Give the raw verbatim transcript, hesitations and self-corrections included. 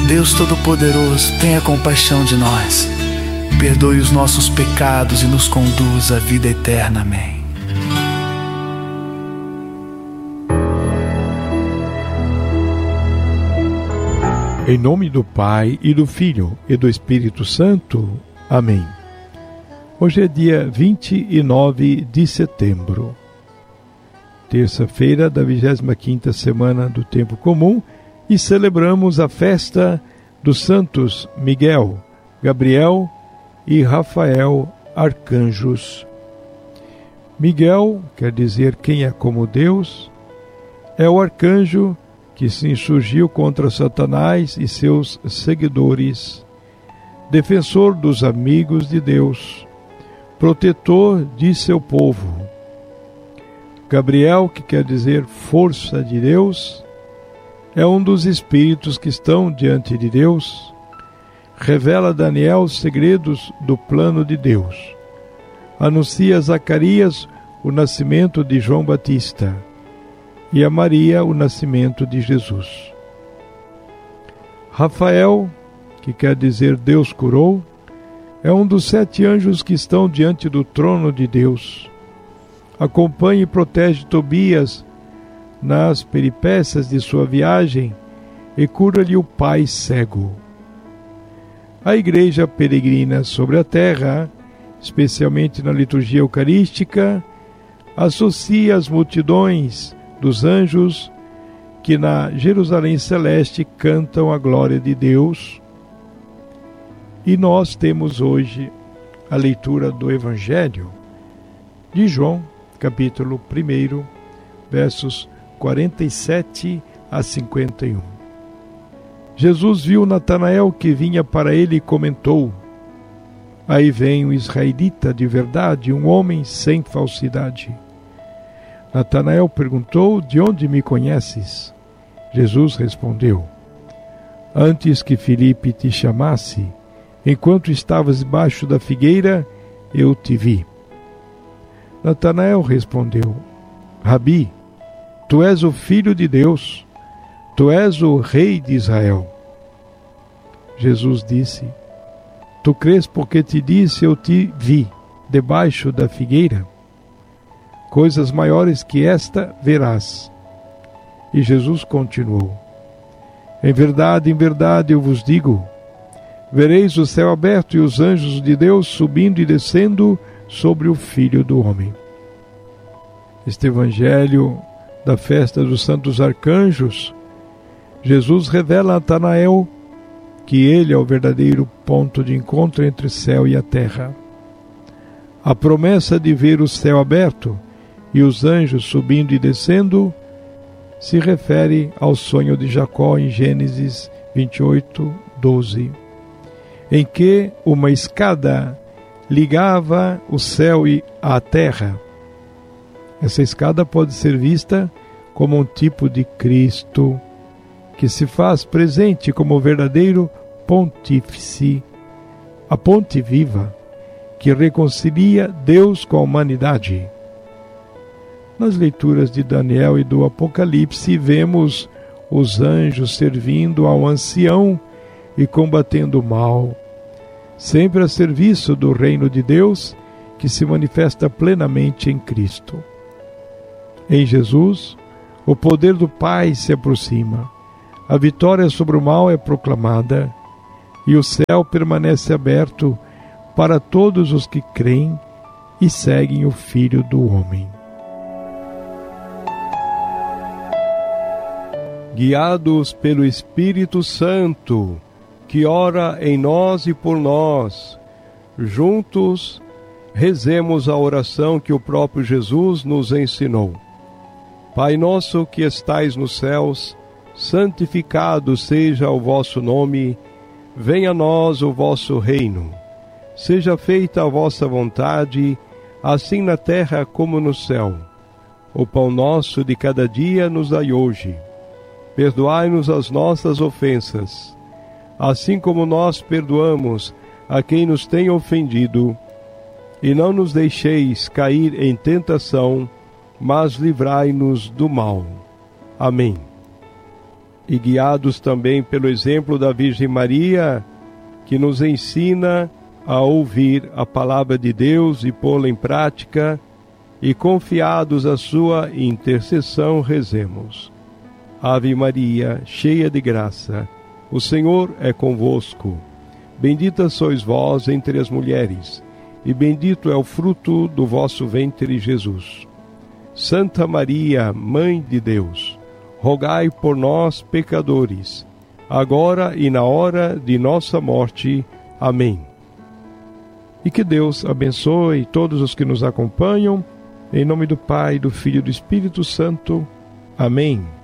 Deus Todo-Poderoso, tenha compaixão de nós. Perdoe os nossos pecados e nos conduz à vida eterna. Amém. Em nome do Pai, e do Filho, e do Espírito Santo. Amém. Hoje é dia vinte e nove de setembro, terça-feira da vigésima quinta semana do Tempo Comum, e celebramos a festa dos santos Miguel, Gabriel e Rafael, arcanjos. Miguel quer dizer quem é como Deus, é o arcanjo que se insurgiu contra Satanás e seus seguidores, defensor dos amigos de Deus, protetor de seu povo. Gabriel, que quer dizer força de Deus, é um dos espíritos que estão diante de Deus, revela a Daniel os segredos do plano de Deus, anuncia a Zacarias o nascimento de João Batista e a Maria o nascimento de Jesus. Rafael, que quer dizer Deus curou, é um dos sete anjos que estão diante do trono de Deus. Acompanha e protege Tobias nas peripécias de sua viagem e cura-lhe o pai cego. A Igreja peregrina sobre a terra, especialmente na liturgia eucarística, associa as multidões dos anjos que na Jerusalém Celeste cantam a glória de Deus. E nós temos hoje a leitura do Evangelho de João, capítulo primeiro, versos quarenta e sete a cinquenta e um. Jesus viu Natanael que vinha para ele e comentou: aí vem um israelita de verdade, um homem sem falsidade. Natanael perguntou: de onde me conheces? Jesus respondeu: antes que Filipe te chamasse, enquanto estavas debaixo da figueira, eu te vi. Natanael respondeu: Rabi, tu és o Filho de Deus, tu és o Rei de Israel. Jesus disse: tu crês porque te disse eu te vi debaixo da figueira? Coisas maiores que esta verás. E Jesus continuou: em verdade, em verdade eu vos digo, vereis o céu aberto e os anjos de Deus subindo e descendo sobre o Filho do Homem. Este Evangelho da festa dos santos arcanjos, Jesus revela a Natanael que ele é o verdadeiro ponto de encontro entre o céu e a terra. A promessa de ver o céu aberto e os anjos subindo e descendo se refere ao sonho de Jacó em Gênesis vinte e oito, doze, em que uma escada ligava o céu e a terra. Essa escada pode ser vista como um tipo de Cristo, que se faz presente como verdadeiro pontífice, a ponte viva, que reconcilia Deus com a humanidade. Nas leituras de Daniel e do Apocalipse, vemos os anjos servindo ao ancião e combatendo o mal, sempre a serviço do reino de Deus, que se manifesta plenamente em Cristo. Em Jesus, o poder do Pai se aproxima, a vitória sobre o mal é proclamada, e o céu permanece aberto para todos os que creem e seguem o Filho do Homem. Guiados pelo Espírito Santo, que ora em nós e por nós, juntos rezemos a oração que o próprio Jesus nos ensinou. Pai nosso que estais nos céus, santificado seja o vosso nome, venha a nós o vosso reino. Seja feita a vossa vontade, assim na terra como no céu. O pão nosso de cada dia nos dai hoje. Perdoai-nos as nossas ofensas, assim como nós perdoamos a quem nos tem ofendido. E não nos deixeis cair em tentação, mas livrai-nos do mal. Amém. e guiados também pelo exemplo da Virgem Maria, que nos ensina a ouvir a palavra de Deus e pô-la em prática, e confiados à sua intercessão, rezemos. Ave Maria, cheia de graça, o Senhor é convosco. Bendita sois vós entre as mulheres, e bendito é o fruto do vosso ventre, Jesus. Santa Maria, Mãe de Deus, rogai por nós, pecadores, agora e na hora de nossa morte. Amém. E que Deus abençoe todos os que nos acompanham, em nome do Pai, do Filho e do Espírito Santo. Amém.